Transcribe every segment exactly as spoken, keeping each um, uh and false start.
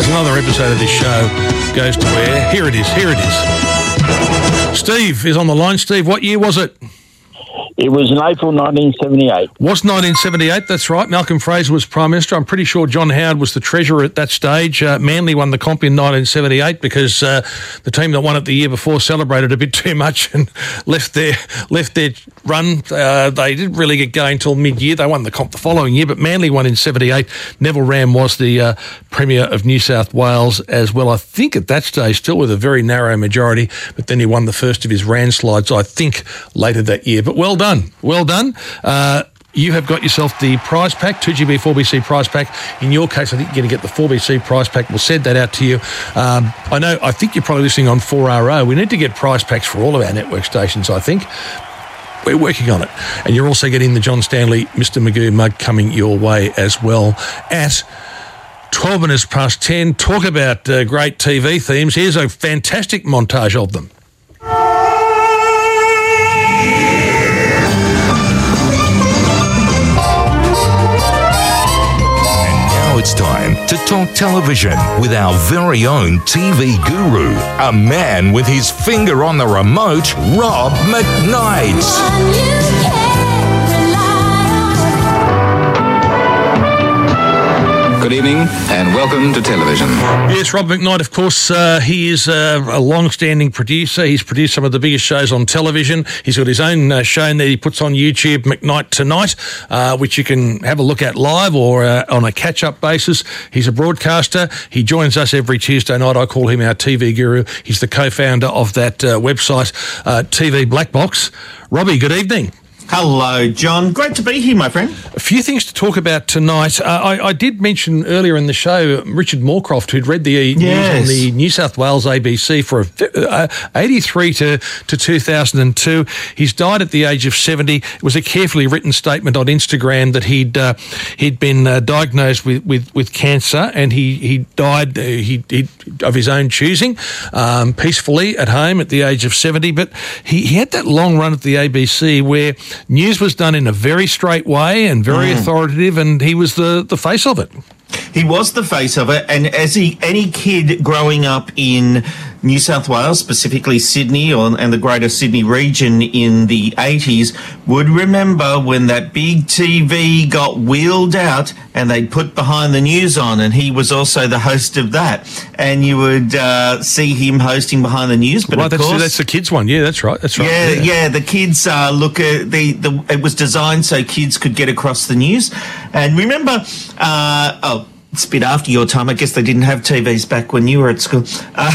as another episode of this show goes to air. Here it is, here it is. Steve is on the line. Steve, what year was it? It was in April nineteen seventy-eight. Was nineteen seventy-eight, that's right. Malcolm Fraser was Prime Minister. I'm pretty sure John Howard was the Treasurer at that stage. Uh, Manly won the comp in nineteen seventy-eight because uh, the team that won it the year before celebrated a bit too much and left their left their run. Uh, they didn't really get going until mid-year. They won the comp the following year, but Manly won in seventy-eight. Neville Ram was the uh, Premier of New South Wales as well, I think at that stage, still with a very narrow majority, but then he won the first of his landslides, I think, later that year. But well done. Well done. Uh, you have got yourself the prize pack, two G B four B C prize pack. In your case, I think you're going to get the four B C prize pack. We'll send that out to you. Um, I know, I think you're probably listening on four R O. We need to get prize packs for all of our network stations, I think. We're working on it. And you're also getting the John Stanley Mister Magoo mug coming your way as well at twelve minutes past ten. Talk about uh, great T V themes. Here's a fantastic montage of them. It's time to talk television with our very own T V guru, a man with his finger on the remote, Rob McKnight. Good evening and welcome to television. Yes, Rob McKnight, of course, uh, he is uh, a long-standing producer. He's produced some of the biggest shows on television. He's got his own uh, show that he puts on YouTube, McKnight Tonight, uh, which you can have a look at live or uh, on a catch-up basis. He's a broadcaster. He joins us every Tuesday night. I call him our T V guru. He's the co-founder of that uh, website, uh, T V Black Box. Robbie, good evening. Hello, John. Great to be here, my friend. A few things to talk about tonight. Uh, I, I did mention earlier in the show Richard Moorcroft, who'd read the yes. news on the New South Wales A B C for uh, eighty-three to, to two thousand two. He's died at the age of seventy. It was a carefully written statement on Instagram that he'd uh, he'd been uh, diagnosed with, with, with cancer, and he he died uh, he, he of his own choosing, um, peacefully at home at the age of seventy. But he, he had that long run at the A B C where news was done in a very straight way and very mm. authoritative, and he was the, the face of it. He was the face of it, and as he, any kid growing up in New South Wales, specifically Sydney or, and the greater Sydney region in the eighties, would remember when that big T V got wheeled out and they'd put Behind the News on, and he was also the host of that. And you would uh, see him hosting Behind the News. But right, of that's, course, that's the kids one. Yeah, that's right. That's right. Yeah, yeah. yeah the kids uh, look at the, the. It was designed so kids could get across the news. And remember, uh, oh. It's a bit after your time. I guess they didn't have T Vs back when you were at school.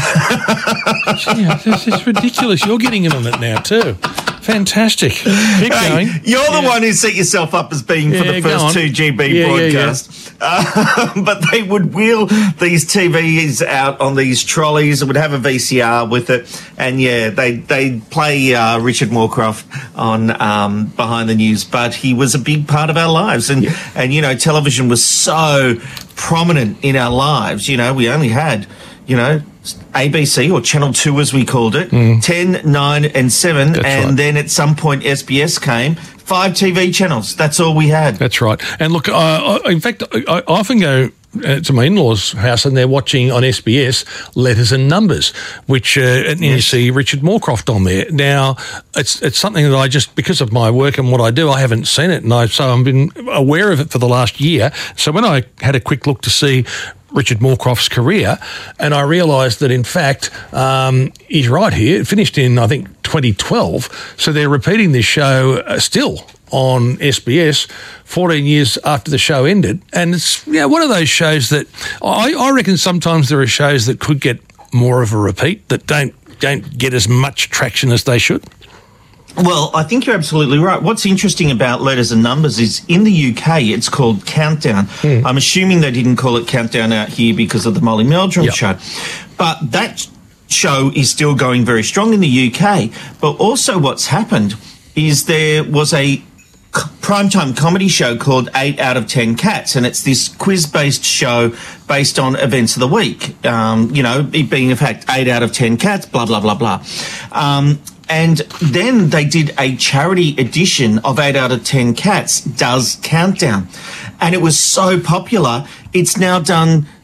Uh- yeah, it's, it's ridiculous. You're getting in on it now too. Fantastic. Keep hey, going. You're yeah. the one who set yourself up as being yeah, for the first two G B yeah, broadcast. Yeah, yeah. Uh, but they would wheel these T Vs out on these trolleys. It would have a V C R with it. And, yeah, they, they'd play uh, Richard Moorcroft on um, Behind the News. But he was a big part of our lives. And, yeah. and, you know, television was so prominent in our lives. You know, we only had, you know, A B C, or Channel two as we called it, mm. ten, nine and seven. That's and right. Then at some point S B S came. Five T V channels. That's all we had. That's right. And look, uh, in fact, I often go uh, to my in-laws' house and they're watching on S B S Letters and Numbers, which uh, and yes. you see Richard Moorcroft on there. Now, it's it's something that I just, because of my work and what I do, I haven't seen it. And I, so I've been aware of it for the last year. So when I had a quick look to see Richard Moorcroft's career, and I realised that, in fact, um, he's right here. It finished in, I think, twenty twelve. So they're repeating this show uh, still on S B S fourteen years after the show ended. And it's yeah, one of those shows that I, I reckon sometimes there are shows that could get more of a repeat that don't don't get as much traction as they should. Well, I think you're absolutely right. What's interesting about Letters and Numbers is in the U K it's called Countdown. Mm. I'm assuming they didn't call it Countdown out here because of the Molly Meldrum yep. show. But that show is still going very strong in the U K. But also what's happened is there was a primetime comedy show called eight out of ten Cats, and it's this quiz-based show based on events of the week. Um, you know, it being, in fact, eight out of ten cats, blah, blah, blah, blah. Um, and then they did a charity edition of eight out of ten Cats Does Countdown. And it was so popular, it's now done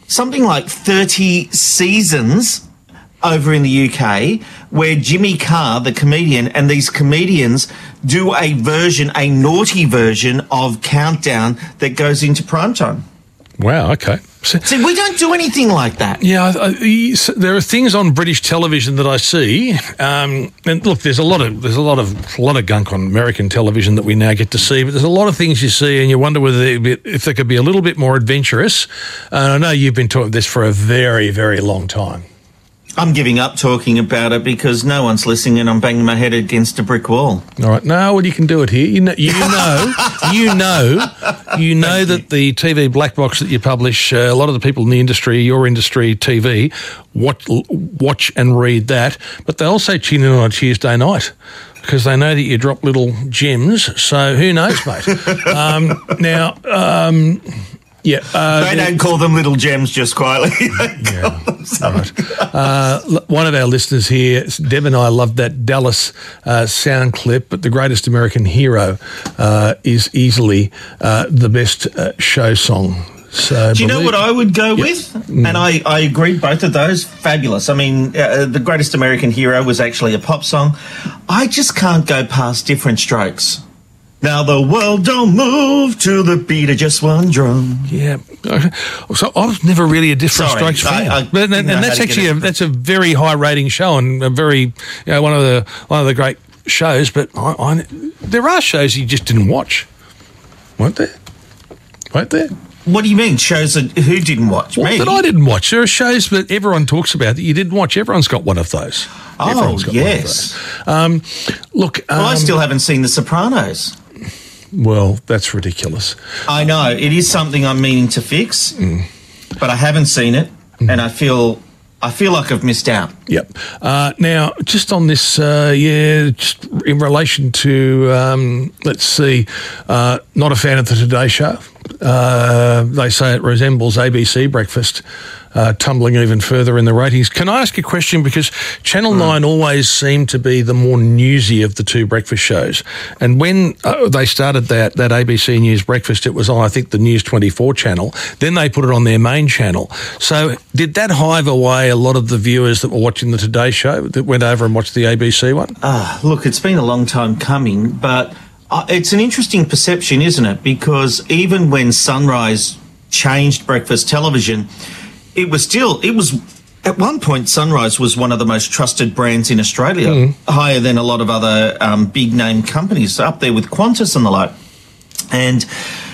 something like thirty seasons over in the U K where Jimmy Carr, the comedian, and these comedians do a version, a naughty version of Countdown that goes into primetime. Wow, okay. So, See, we don't do anything like that. Yeah, I, I, there are things on British television that I see, um, and look, there's a lot of there's a lot of a lot of gunk on American television that we now get to see, but there's a lot of things you see, and you wonder whether they, if they could be a little bit more adventurous. And I know you've been talking this for a very, very long time. I'm giving up talking about it because no one's listening and I'm banging my head against a brick wall. All right. No, well, you can do it here. You know, you know, you know, you know that the T V black box that you publish, uh, a lot of the people in the industry, your industry, T V, watch, watch and read that, but they also tune in on a Tuesday night because they know that you drop little gems. So who knows, mate? um, now... Um, Yeah, uh, they don't call them little gems just quietly. Yeah, right. uh, one of our listeners here, Deb and I loved that Dallas uh, sound clip, but The Greatest American Hero uh, is easily uh, the best uh, show song. So do you know what I would go yep. with? Mm. And I, I agree, both of those, fabulous. I mean, uh, The Greatest American Hero was actually a pop song. I just can't go past Different Strokes. Now the world don't move to the beat of just one drum. Yeah, so I was never really a Different Sorry, Strokes fan, I, I but, and, and that's actually a, that's a very high rating show and a very you know one of the one of the great shows. But I, I, there are shows you just didn't watch, weren't there? Weren't there? What do you mean shows that who didn't watch? Well, Me? that I didn't watch. There are shows that everyone talks about that you didn't watch. Everyone's got one of those. Oh Everyone's got yes. One of those. Um, look, um, well, I still haven't seen The Sopranos. Well, that's ridiculous. I know. It is something I'm meaning to fix, mm. but I haven't seen it, mm. and I feel I feel like I've missed out. Yep. Uh, now, just on this, uh, yeah, just in relation to, um, let's see, uh, not a fan of the Today Show. Uh, they say it resembles A B C Breakfast. Uh, tumbling even further in the ratings. Can I ask a question? Because Channel mm. nine always seemed to be the more newsy of the two breakfast shows. And when uh, they started that, that A B C News Breakfast, it was on, I think, the News twenty-four channel. Then they put it on their main channel. So did that hive away a lot of the viewers that were watching the Today Show that went over and watched the A B C one? Uh, look, it's been a long time coming, but uh, it's an interesting perception, isn't it? Because even when Sunrise changed breakfast television, it was still, it was, at one point, Sunrise was one of the most trusted brands in Australia, mm. higher than a lot of other um, big-name companies, up there with Qantas and the like. And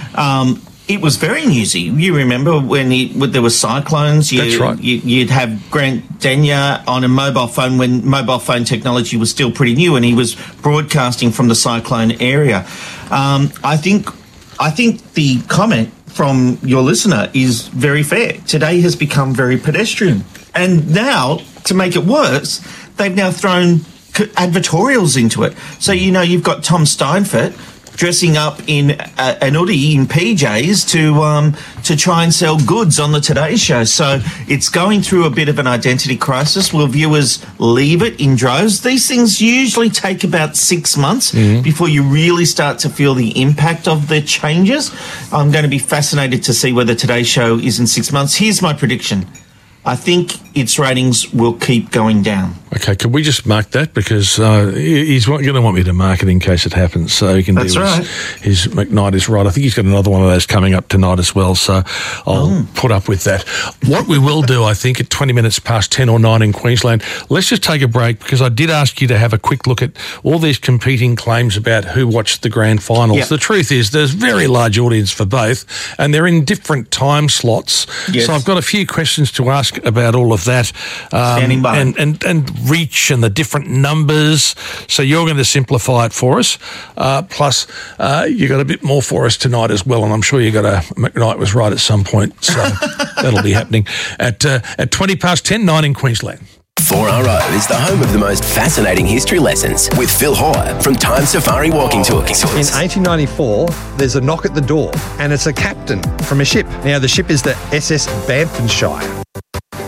um, it was very newsy. You remember when, it, when there were cyclones? You, That's right. You, you'd have Grant Denyer on a mobile phone when mobile phone technology was still pretty new, and he was broadcasting from the cyclone area. Um, I think, I think the comment from your listener is very fair. Today has become very pedestrian. And now, to make it worse, they've now thrown advertorials into it. So, you know, you've got Tom Steinfort dressing up in a, an hoodie in P Js to um, to try and sell goods on the Today Show. So it's going through a bit of an identity crisis. Will viewers leave it in droves? These things usually take about six months mm-hmm. before you really start to feel the impact of the changes. I'm going to be fascinated to see whether Today Show is in six months. Here's my prediction. I think its ratings will keep going down. Okay, could we just mark that? Because uh, he's going to want me to mark it in case it happens. So he can That's do right. his, his McKnight is right. I think he's got another one of those coming up tonight as well. So I'll oh. put up with that. What we will do, I think, at twenty minutes past ten or nine in Queensland, let's just take a break because I did ask you to have a quick look at all these competing claims about who watched the grand finals. Yep. The truth is there's a very large audience for both and they're in different time slots. Yes. So I've got a few questions to ask about all of that um, Standing by. And, and, and reach and the different numbers. So you're going to simplify it for us. Uh, plus, uh, you got a bit more for us tonight as well. And I'm sure you got a McKnight was right at some point. So that'll be happening at uh, at twenty past ten, nine in Queensland. four R O is the home of the most fascinating history lessons with Phil Hoare from Time Safari Walking Tours. In eighteen ninety-four, there's a knock at the door and it's a captain from a ship. Now, the ship is the S S Banffshire.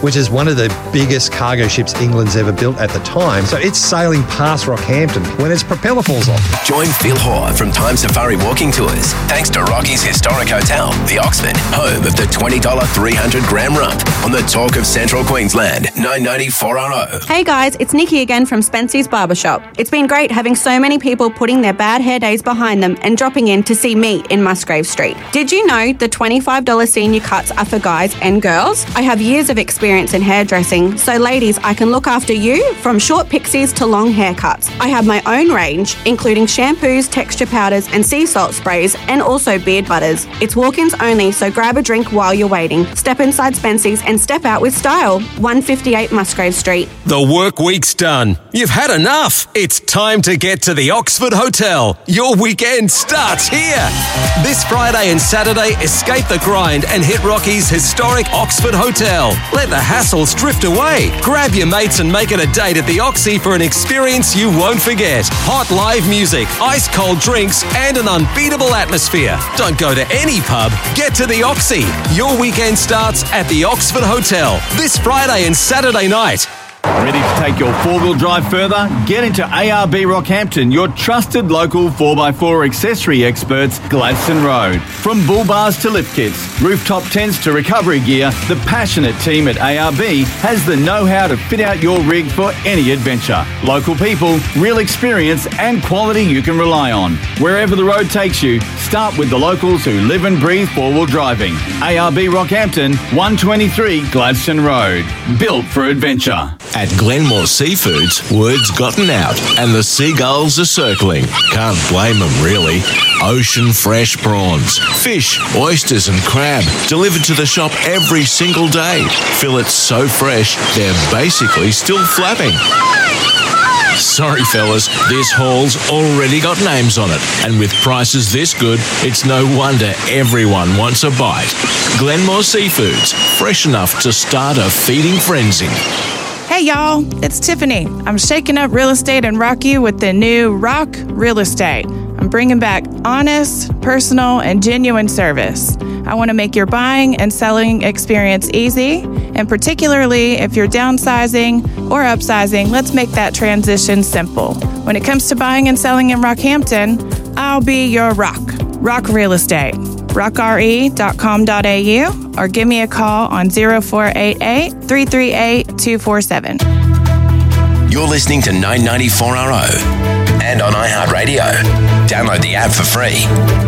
which is one of the biggest cargo ships England's ever built at the time. So it's sailing past Rockhampton when its propeller falls off. Join Phil Hoare from Time Safari Walking Tours, thanks to Rocky's historic hotel, the Oxford, home of the twenty dollars three hundred gram rump, on the Talk of Central Queensland, nine ninety-four R O. Hey guys, it's Nikki again from Spency's Barbershop. It's been great having so many people putting their bad hair days behind them and dropping in to see me in Musgrave Street. Did you know the twenty-five dollars senior cuts are for guys and girls? I have years of experience in hairdressing, so ladies, I can look after you from short pixies to long haircuts. I have my own range, including shampoos, texture powders and sea salt sprays, and also beard butters. It's walk-ins only, so grab a drink while you're waiting. Step inside Spency's and step out with style. one fifty-eight Musgrave Street. The work week's done. You've had enough. It's time to get to the Oxford Hotel. Your weekend starts here. This Friday and Saturday, escape the grind and hit Rocky's historic Oxford Hotel. Let the hassles drift away. Grab your mates and make it a date at the Oxy for an experience you won't forget. Hot live music, ice cold drinks, and an unbeatable atmosphere. Don't go to any pub. Get to the Oxy. Your weekend starts at the Oxford Hotel this Friday and Saturday night. Ready to take your four-wheel drive further? Get into A R B Rockhampton, your trusted local four by four accessory experts, Gladstone Road. From bull bars to lift kits, rooftop tents to recovery gear, the passionate team at A R B has the know-how to fit out your rig for any adventure. Local people, real experience and quality you can rely on. Wherever the road takes you, start with the locals who live and breathe four-wheel driving. A R B Rockhampton, one twenty-three Gladstone Road. Built for adventure. At Glenmore Seafoods, word's gotten out and the seagulls are circling. Can't blame them, really. Ocean fresh prawns, fish, oysters and crab delivered to the shop every single day. Fillets so fresh, they're basically still flapping. Sorry fellas, this haul's already got names on it, and with prices this good, it's no wonder everyone wants a bite. Glenmore Seafoods, fresh enough to start a feeding frenzy. Hey y'all, it's Tiffany. I'm shaking up real estate in Rocky with the new Rock Real Estate. I'm bringing back honest, personal, and genuine service. I want to make your buying and selling experience easy, and particularly if you're downsizing or upsizing, let's make that transition simple. When it comes to buying and selling in Rockhampton, I'll be your rock. Rock Real Estate. rock r e dot com dot a u or give me a call on zero four eight eight, three three eight, two four seven. You're listening to nine ninety-four R O and on iHeartRadio. Download the app for free.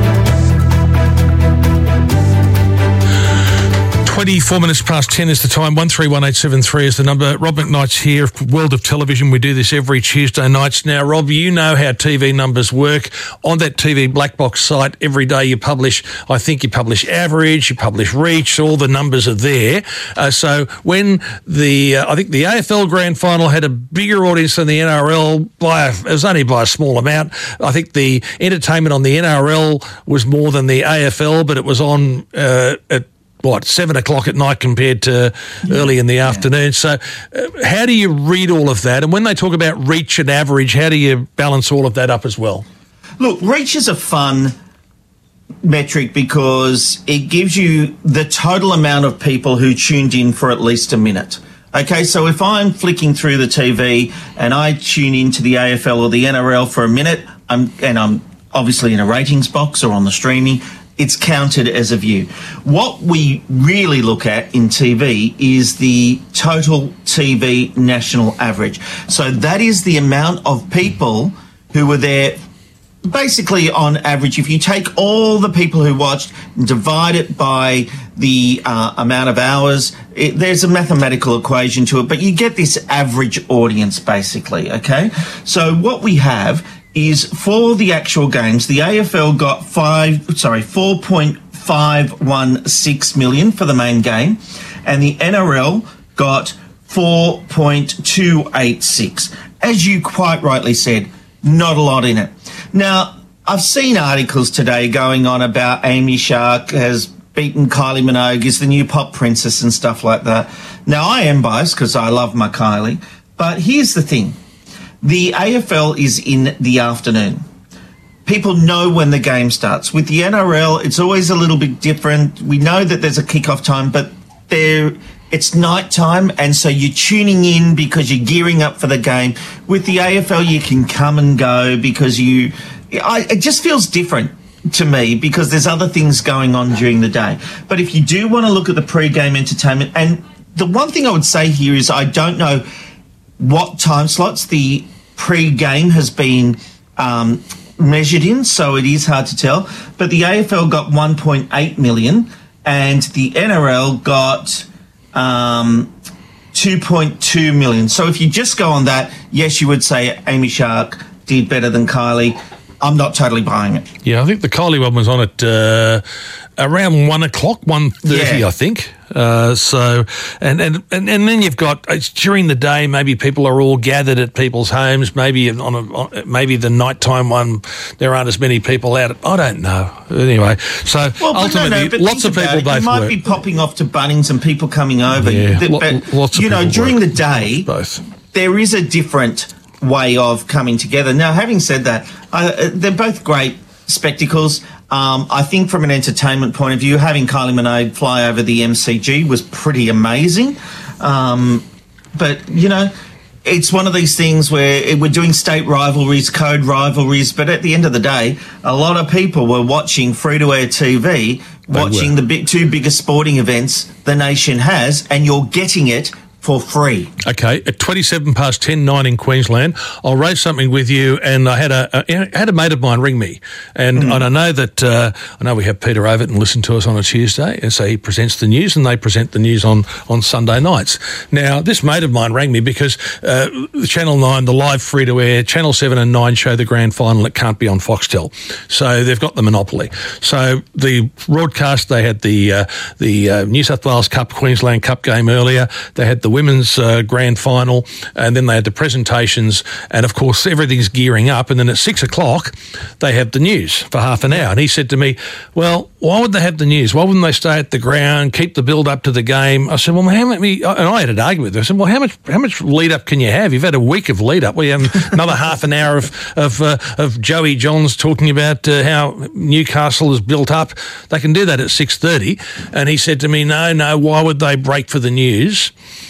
twenty-four minutes past ten is the time. one three one eight seven three is the number. Rob McKnight's here, World of Television. We do this every Tuesday nights. Now, Rob, you know how T V numbers work. On that T V Black Box site, every day you publish, I think you publish average, you publish reach, all the numbers are there. Uh, so when the, uh, I think the A F L Grand Final had a bigger audience than the N R L, by a, it was only by a small amount. I think the entertainment on the N R L was more than the A F L, but it was on uh, at what, seven o'clock at night compared to yeah. early in the yeah. afternoon. So uh, how do you read all of that? And when they talk about reach and average, how do you balance all of that up as well? Look, reach is a fun metric because it gives you the total amount of people who tuned in for at least a minute. Okay, so if I'm flicking through the T V and I tune into the A F L or the N R L for a minute, I'm, and I'm obviously in a ratings box or on the streaming, it's counted as a view. What we really look at in T V is the total T V national average. So that is the amount of people who were there. Basically, on average, if you take all the people who watched and divide it by the uh, amount of hours, it, there's a mathematical equation to it, but you get this average audience, basically, okay? So what we have is for the actual games, the A F L got five, sorry, four point five one six million for the main game, and the N R L got four point two eight six. As you quite rightly said, not a lot in it. Now, I've seen articles today going on about Amy Shark has beaten Kylie Minogue, is the new pop princess and stuff like that. Now, I am biased because I love my Kylie, but here's the thing. The A F L is in the afternoon. People know when the game starts. With the N R L, it's always a little bit different. We know that there's a kickoff time, but there it's nighttime, and so you're tuning in because you're gearing up for the game. With the A F L, you can come and go because you... I, it just feels different to me because there's other things going on during the day. But if you do want to look at the pre-game entertainment, and the one thing I would say here is I don't know what time slots the pre-game has been um, measured in, so it is hard to tell. But the A F L got one point eight million and the N R L got um, two point two million. So if you just go on that, yes, you would say Amy Shark did better than Kylie. I'm not totally buying it. Yeah, I think the Kylie one was on at uh, around one o'clock, one thirty, Yeah. I think. Uh, so, and, and, and, and then you've got, it's during the day, maybe people are all gathered at people's homes, maybe on a, on, maybe the nighttime one, there aren't as many people out. I don't know. Anyway, so Well, but ultimately, no, no, but lots of think people about it. both You might work. be popping off to Bunnings and people coming over. Yeah, Th- lo- but, lots of you know, people during work. the day, Both. there is a different way of coming together. Now, having said that, uh, they're both great spectacles. Um, I think from an entertainment point of view, having Kylie Minogue fly over the M C G was pretty amazing. Um, but, you know, it's one of these things where we're doing state rivalries, code rivalries, but at the end of the day, a lot of people were watching free-to-air T V, watching were. the big, two biggest sporting events the nation has, and you're getting it for free. Okay, at twenty-seven past ten, nine in Queensland, I'll raise something with you. And I had a, a I had a mate of mine ring me, and, Mm. and I know that uh, I know we have Peter Overton listen to us on a Tuesday, and so he presents the news, and they present the news on, on Sunday nights. Now, this mate of mine rang me because uh, Channel Nine, the live free to air, Channel Seven and Nine show the grand final. It can't be on Foxtel, so they've got the monopoly. So the broadcast, they had the uh, the uh, New South Wales Cup, Queensland Cup game earlier. They had the women's uh, grand final, and then they had the presentations, and of course everything's gearing up, and then at six o'clock they have the news for half an hour. And he said to me, well, why would they have the news? Why wouldn't they stay at the ground, keep the build up to the game? I said, well, how many, and I had an argument with him. I said, well, how much how much lead up can you have? You've had a week of lead up. We have another half an hour of of, uh, of Joey Johns talking about uh, how Newcastle is built up. They can do that at six thirty. And he said to me, no, no, why would they break for the news?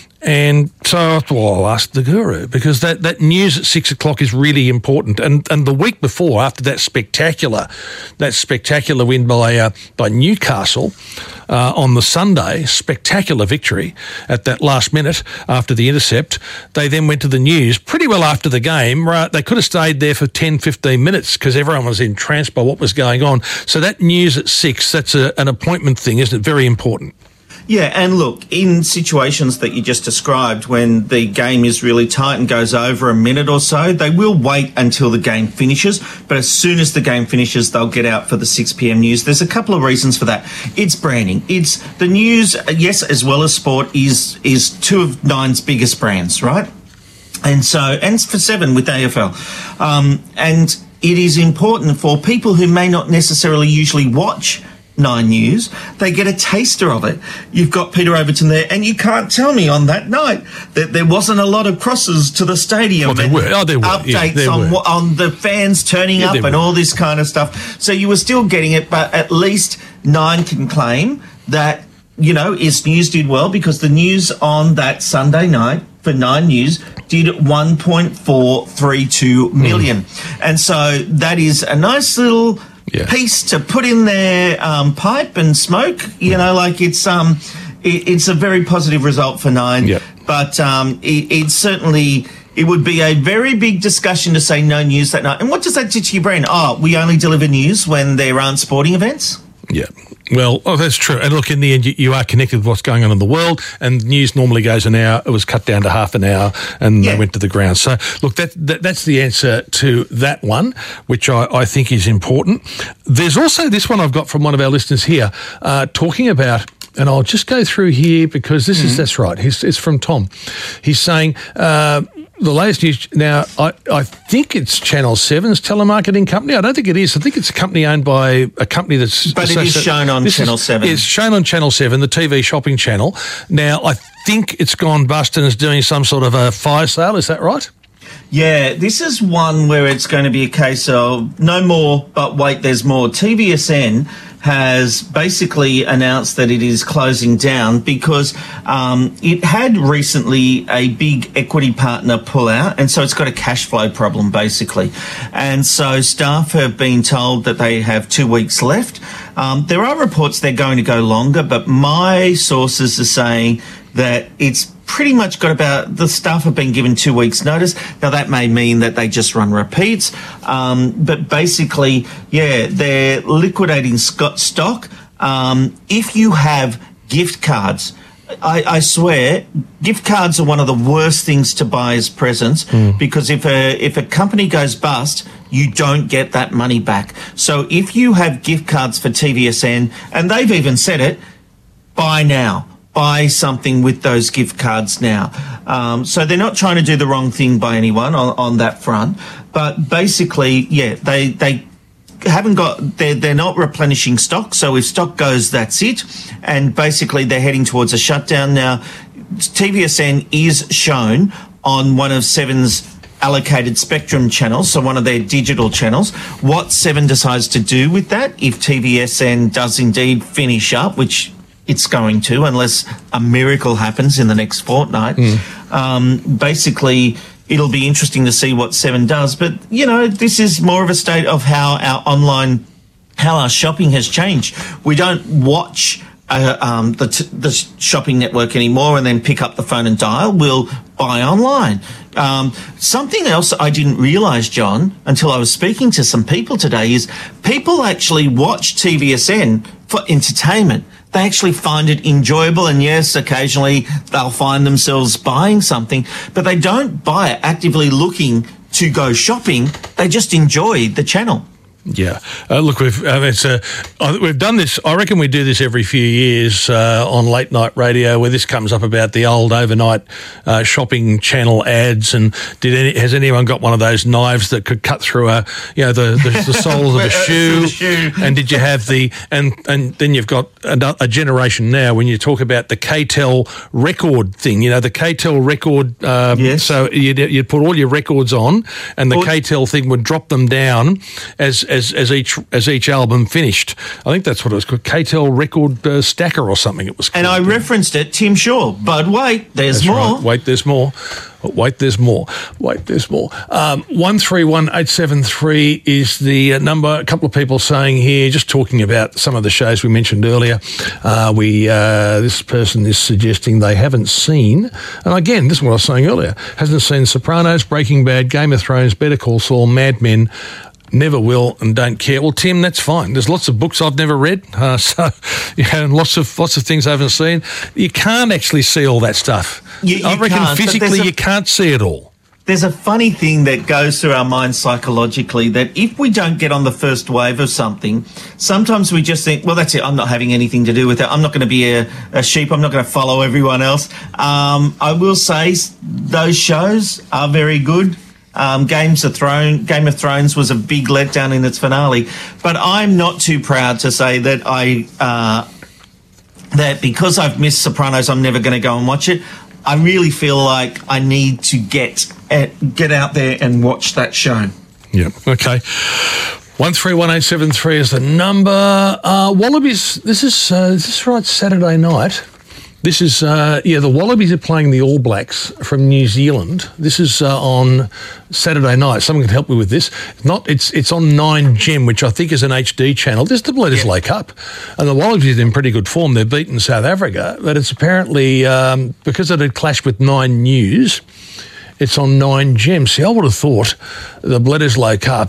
And so I thought, well, I'll ask the guru, because that, that news at six o'clock is really important. And and the week before, after that spectacular that spectacular win by uh, by Newcastle uh, on the Sunday, spectacular victory at that last minute after the intercept, they then went to the news pretty well after the game. Right, they could have stayed there for ten, fifteen minutes because everyone was entranced by what was going on. So that news at six, that's a, an appointment thing, isn't it? Very important. Yeah, and look, in situations that you just described, when the game is really tight and goes over a minute or so, they will wait until the game finishes. But as soon as the game finishes, they'll get out for the six p.m. news. There's a couple of reasons for that. It's branding. It's the news, yes, as well as sport, is is two of Nine's biggest brands, right? And so, and for Seven with A F L. Um, and it is important for people who may not necessarily usually watch Nine News, they get a taster of it. You've got Peter Overton there, and you can't tell me on that night that there wasn't a lot of crosses to the stadium. Well, there and were. Oh, there were. Updates Yeah, there on were. on the fans turning Yeah, up there and were. all this kind of stuff. So you were still getting it, but at least Nine can claim that, you know, its news did well, because the news on that Sunday night for Nine News did one point four three two million. Mm. And so that is a nice little Yeah. piece to put in their um, pipe and smoke. You know, like it's um, it, it's a very positive result for Nine. Yep. But um, it, it's certainly, it would be a very big discussion to say no news that night. And what does that do to your brain? Oh, we only deliver news when there aren't sporting events? Yeah. Well, oh, that's true. And look, in the end, you, you are connected with what's going on in the world, and news normally goes an hour. It was cut down to half an hour, and Yeah. they went to the ground. So, look, that, that that's the answer to that one, which I, I think is important. There's also this one I've got from one of our listeners here, uh, talking about, and I'll just go through here because this is, that's right, it's, it's from Tom. He's saying, uh, the latest news now, I, I think it's Channel seven's telemarketing company. I don't think it is. I think it's a company owned by a company that's... But it is shown on This Channel is- seven. It's shown on Channel seven, the T V shopping channel. Now, I think it's gone bust and is doing some sort of a fire sale. Is that right? Yeah, this is one where it's going to be a case of no more, but wait, there's more. T V S N has basically announced that it is closing down because um, it had recently a big equity partner pull out, and so it's got a cash flow problem, basically. And so staff have been told that they have two weeks left. Um, there are reports they're going to go longer, but my sources are saying that it's pretty much got about, the staff have been given two weeks notice. Now that may mean that they just run repeats. Um, but basically, yeah, they're liquidating sc- stock. Um, if you have gift cards, I, I swear, gift cards are one of the worst things to buy as presents mm. because if a, if a company goes bust, you don't get that money back. So if you have gift cards for T V S N, and they've even said it, buy now. Buy something with those gift cards now. Um, so they're not trying to do the wrong thing by anyone on, on that front. But basically, yeah, they they haven't got, they're, they're not replenishing stock. So if stock goes, that's it. And basically they're heading towards a shutdown. Now, T V S N is shown on one of Seven's allocated Spectrum channels, so one of their digital channels. What Seven decides to do with that, if T V S N does indeed finish up, which it's going to, unless a miracle happens in the next fortnight. Mm. Um, basically, it'll be interesting to see what Seven does. But, you know, this is more of a state of how our online, how our shopping has changed. We don't watch uh, um, the, t- the shopping network anymore and then pick up the phone and dial. We'll buy online. Um, something else I didn't realise, John, until I was speaking to some people today, is people actually watch T V S N for entertainment. They actually find it enjoyable, and yes, occasionally they'll find themselves buying something, but they don't buy it actively looking to go shopping. They just enjoy the channel. Yeah, uh, look, we've uh, it's a uh, we've done this. I reckon we do this every few years uh, on late night radio, where this comes up about the old overnight uh, shopping channel ads. And did any, has anyone got one of those knives that could cut through a you know the the, the soles of a shoe? shoe? And did you have the and and then you've got a, a generation now when you talk about the K-Tel record thing. You know the K-Tel record. Um, yes. So you'd, you'd put all your records on, and the or, K-Tel thing would drop them down as As, as each as each album finished. I think that's what it was called, K-Tel Record uh, Stacker or something it was called. And I referenced it, Tim Shaw, but wait, there's that's more. Right. Wait, there's more. Wait, there's more. Wait, there's more. Um, one three one eight seven three is the uh, number. A couple of people saying here, just talking about some of the shows we mentioned earlier. Uh, we uh, this person is suggesting they haven't seen, and again, this is what I was saying earlier, hasn't seen Sopranos, Breaking Bad, Game of Thrones, Better Call Saul, Mad Men, never will and don't care. Well, Tim, that's fine. There's lots of books I've never read, uh, so yeah, and lots of lots of things I haven't seen. You can't actually see all that stuff. You, you I reckon can't, physically a, you can't see it all. There's a funny thing that goes through our minds psychologically, that if we don't get on the first wave of something, sometimes we just think, well, that's it, I'm not having anything to do with it. I'm not going to be a, a sheep. I'm not going to follow everyone else. Um, I will say those shows are very good. Um, Games of Thrones, Game of Thrones was a big letdown in its finale, but I'm not too proud to say that I uh, that because I've missed Sopranos, I'm never going to go and watch it. I really feel like I need to get uh, get out there and watch that show. Yeah. Okay. One three one eight seven three is the number. Uh, Wallabies. This is uh, is this right? Saturday night. This is, uh, yeah, the Wallabies are playing the All Blacks from New Zealand. This is uh, on Saturday night. Someone can help me with this. Not, it's it's on nine Gem, which I think is an H D channel. This is the Bledisloe yeah. Cup. And the Wallabies are in pretty good form. They've beaten South Africa. But it's apparently, um, because it had clashed with Nine News, it's on nine Gem. See, I would have thought the Bledisloe Cup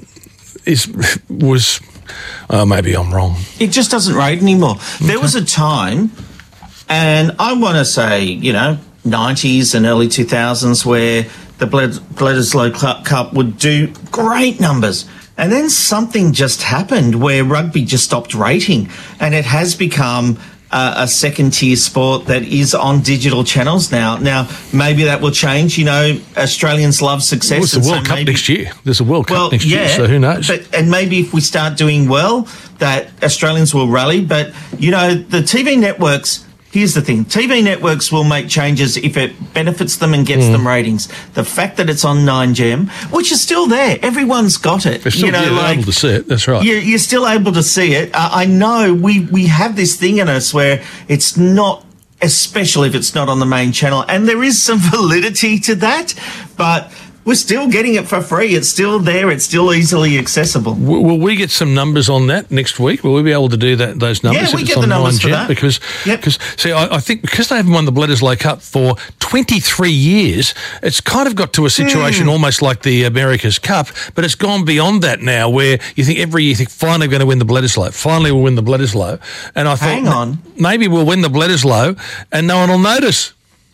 is was, uh, maybe I'm wrong. It just doesn't rate anymore. Okay. There was a time... And I want to say, you know, nineties and early two thousands where the Bledisloe Cup would do great numbers. And then something just happened where rugby just stopped rating. And it has become uh, a second-tier sport that is on digital channels now. Now, maybe that will change. You know, Australians love success. Well, it's the World so Cup maybe, next year. There's a World Cup well, next yeah, year, so who knows? But, and maybe if we start doing well, that Australians will rally. But, you know, the T V networks... Here's the thing. T V networks will make changes if it benefits them and gets mm. them ratings. The fact that it's on nine Gem, which is still there, everyone's got it. They're still you know, yeah, like, able to see it, that's right. You're, you're still able to see it. Uh, I know we, we have this thing in us where it's not, especially if it's not on the main channel, and there is some validity to that, but we're still getting it for free. It's still there. It's still easily accessible. Will, will we get some numbers on that next week? Will we be able to do that? Those numbers? Yeah, we get the numbers for that. Because, yep. because see, I, I think because they haven't won the Bledisloe Cup for twenty-three years, it's kind of got to a situation mm. almost like the America's Cup, but it's gone beyond that now, where you think every year you think finally we're going to win the Bledisloe. Finally, we'll win the Bledisloe. And I thought, hang on, maybe we'll win the Bledisloe, and no one will notice.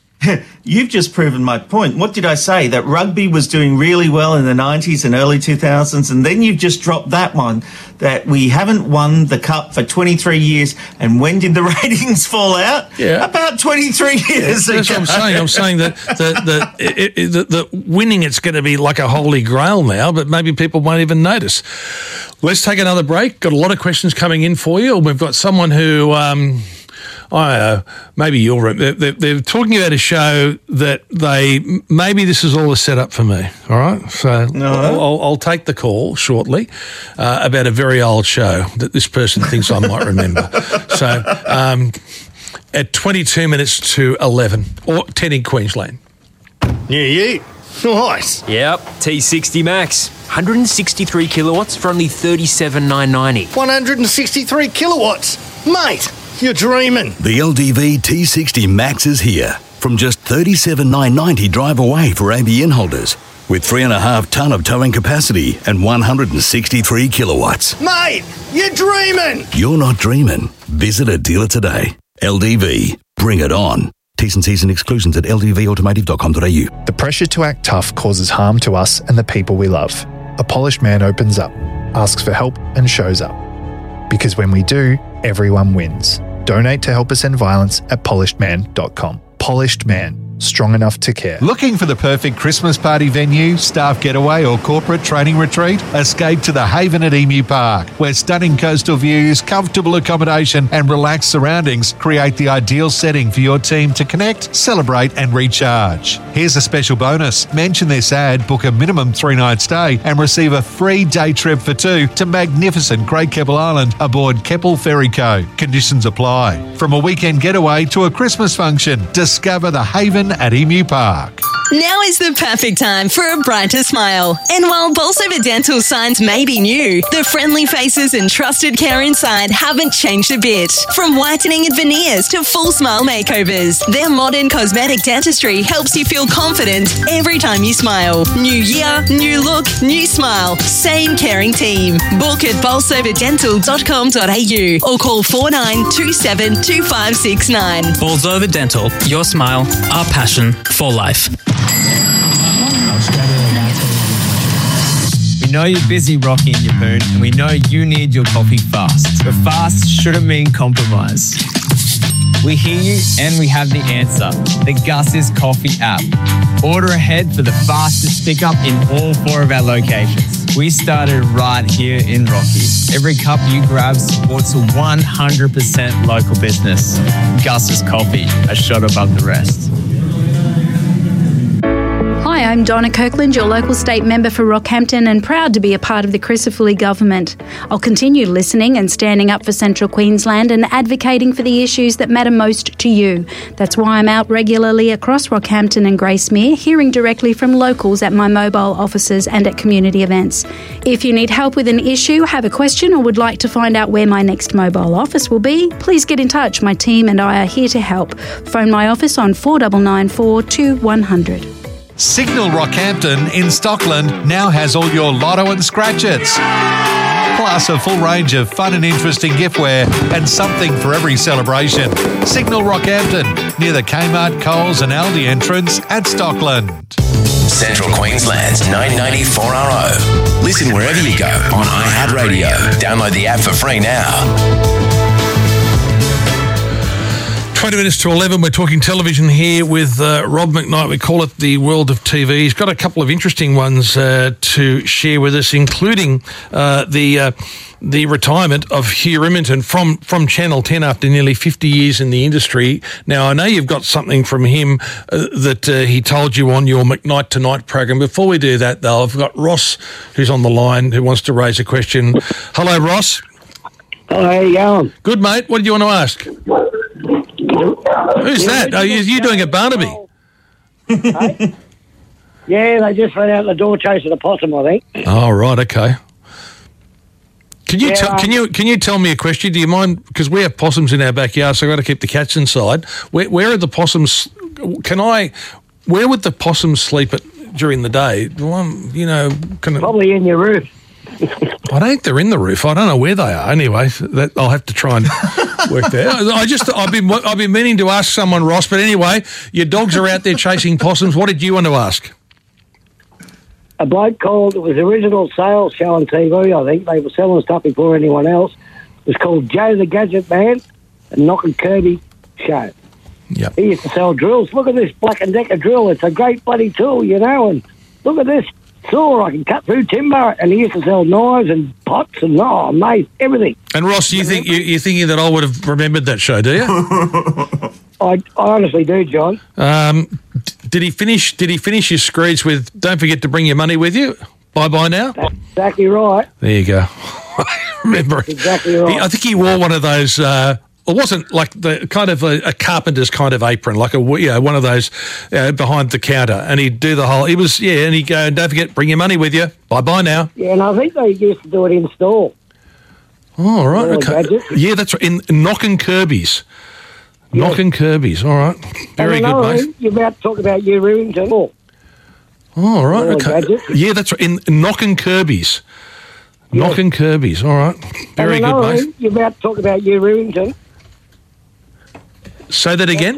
You've just proven my point. What did I say? That rugby was doing really well in the nineties and early two thousands, and then you've just dropped that one, that we haven't won the Cup for twenty-three years. And when did the ratings fall out? Yeah. About twenty-three years That's ago. what I'm saying. I'm saying that the, the, it, it, the, the winning it's going to be like a holy grail now, but maybe people won't even notice. Let's take another break. Got a lot of questions coming in for you. We've got someone who... Um, I don't know, maybe you're they're, they're talking about a show that they maybe this is all a setup for me. All right, so no. I'll, I'll, I'll take the call shortly uh, about a very old show that this person thinks I might remember. So um, at twenty-two minutes to eleven or ten in Queensland. Yeah, yeah. Nice. Yep, T sixty Max. one hundred sixty-three kilowatts for only thirty-seven thousand nine hundred ninety. one hundred sixty-three kilowatts. Mate, you're dreaming. The L D V T sixty Max is here. From just thirty-seven thousand nine hundred ninety drive away for A B N holders. With three and a half tonne of towing capacity and one hundred sixty-three kilowatts. Mate, you're dreaming. You're not dreaming. Visit a dealer today. L D V. Bring it on. T's and C's and exclusions at l d v automotive dot com dot a u. The pressure to act tough causes harm to us and the people we love. A polished man opens up, asks for help and shows up. Because when we do, everyone wins. Donate to help us end violence at polished man dot com. Polished Man. Strong enough to care. Looking for the perfect Christmas party venue, staff getaway or corporate training retreat? Escape to the Haven at Emu Park, where stunning coastal views, comfortable accommodation and relaxed surroundings create the ideal setting for your team to connect, celebrate and recharge. Here's a special bonus. Mention this ad, book a minimum three-night stay and receive a free day trip for two to magnificent Great Keppel Island aboard Keppel Ferry Co. Conditions apply. From a weekend getaway to a Christmas function, discover the Haven at Emu Park. Now is the perfect time for a brighter smile. And while Bolsover Dental signs may be new, the friendly faces and trusted care inside haven't changed a bit. From whitening and veneers to full smile makeovers, their modern cosmetic dentistry helps you feel confident every time you smile. New year, new look, new smile. Same caring team. Book at bolsover dental dot com dot a u or call four nine two seven two five six nine. Bolsover Dental. Your smile, our passion for life. We know you're busy, Rocky and Yapoon, and we know you need your coffee fast. But fast shouldn't mean compromise. We hear you and we have the answer. The Gus's Coffee app. Order ahead for the fastest pickup in all four of our locations. We started right here in Rocky. Every cup you grab supports a one hundred percent local business. Gus's Coffee, a shot above the rest. Hi, I'm Donna Kirkland, your local state member for Rockhampton and proud to be a part of the Crisafulli government. I'll continue listening and standing up for Central Queensland and advocating for the issues that matter most to you. That's why I'm out regularly across Rockhampton and Gracemere, hearing directly from locals at my mobile offices and at community events. If you need help with an issue, have a question or would like to find out where my next mobile office will be, please get in touch. My team and I are here to help. Phone my office on four nine nine four two one zero zero. Signal Rockhampton in Stockland now has all your lotto and scratch-its. Plus a full range of fun and interesting giftware and something for every celebration. Signal Rockhampton, near the Kmart, Coles and Aldi entrance at Stockland. Central Queensland's nine ninety-four R O. Listen wherever you go on iHeartRadio. Download the app for free now. twenty minutes to eleven, we're talking television here with uh, Rob McKnight. We call it the world of T V. He's got a couple of interesting ones uh, to share with us, including uh, the uh, the retirement of Hugh Rimmington from, from Channel ten after nearly fifty years in the industry. Now, I know you've got something from him uh, that uh, he told you on your McKnight Tonight program. Before we do that, though, I've got Ross, who's on the line, who wants to raise a question. Hello, Ross. Hello, how you going? Good, mate. What do you want to ask? Who's that? Oh, you, you doing a Barnaby? Hey? Yeah, they just ran out the door chasing a possum, I think. Oh, right, okay. Can you Yeah, tell? um, Can you can you tell me a question? Do you mind? Because we have possums in our backyard, so I've got to keep the cats inside. Where, where are the possums? Can I? Where would the possums sleep at during the day? One, you know, can Probably in your roof. I don't think they're in the roof. I don't know where they are. Anyway, that, I'll have to try and work that out. I just I've been I've been meaning to ask someone, Ross. But anyway, your dogs are out there chasing possums. What did you want to ask? A bloke called, it was the original sales show on T V, I think. They were selling stuff before anyone else. It was called Joe the Gadget Man and Knock and Kirby Show. Yep. He used to sell drills. Look at this Black and Decker drill. It's a great bloody tool, you know, and look at this saw. I can cut through timber. And he used to sell knives and pots and, oh, mate, everything. And Ross, do you think you, you're thinking that I would have remembered that show? Do you? I, I honestly do, John. Um, d- did he finish? Did he finish his screeds with "Don't forget to bring your money with you"? Bye bye now. That's exactly right. There you go. I remember. That's exactly right. He, I think he wore one of those. Uh, it wasn't like the kind of a, a carpenter's kind of apron, like a you know, one of those uh, behind the counter, and he'd do the whole. He was yeah, and he'd go, "Don't forget, bring your money with you." Bye bye now. Yeah, and I think they used to do it in store. Oh, right. All Okay. gadgets. Yeah, that's right. In, in Knockin' Kirby's. Yeah. Knockin' Kirby's. All right. Very and good, another mate. thing, you're about to talk about your Remington. Oh, Oh, all right. All Okay. gadgets. Yeah, that's right. In, in Knockin' Kirby's. Yeah. Knockin' Kirby's. All right. Very and good, another mate. thing, you're about to talk about your Remington. Say that again.